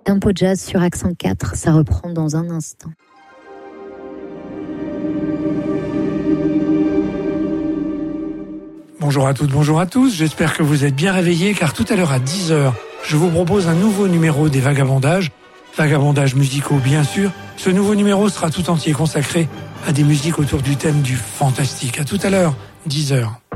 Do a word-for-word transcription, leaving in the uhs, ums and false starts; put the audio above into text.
Tempo Jazz sur Accent quatre, ça reprend dans un instant. Bonjour à toutes, bonjour à tous, j'espère que vous êtes bien réveillés car tout à l'heure à dix heures, je vous propose un nouveau numéro des Vagabondages. Vagabondages musicaux bien sûr. Ce nouveau numéro sera tout entier consacré à des musiques autour du thème du fantastique. À tout à l'heure, dix heures.